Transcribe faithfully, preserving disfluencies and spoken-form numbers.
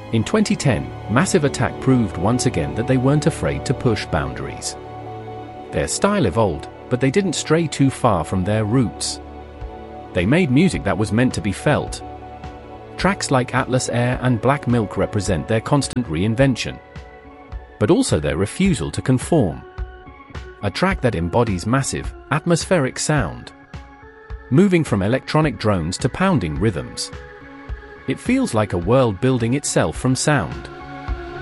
In twenty ten, Massive Attack proved once again that they weren't afraid to push boundaries. Their style evolved, but they didn't stray too far from their roots. They made music that was meant to be felt. Tracks like Atlas Air and Black Milk represent their constant reinvention, but also their refusal to conform. A track that embodies massive, atmospheric sound, moving from electronic drones to pounding rhythms. It feels like a world building itself from sound.